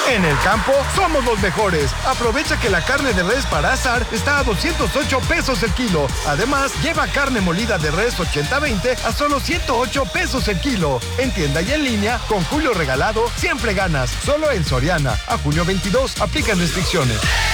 En el campo, somos los mejores. Aprovecha que la carne de res para asar está a 208 pesos el kilo. Además, lleva carne molida de res 80-20 a solo 108 pesos el kilo. En tienda y en línea, con Julio Regalado, siempre ganas. Solo en Soriana. A junio 22, aplican restricciones.